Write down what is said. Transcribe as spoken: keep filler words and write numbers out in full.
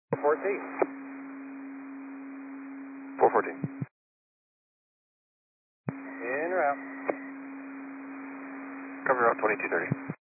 four fourteen. four fourteen. In or out? Cover out twenty-two thirty.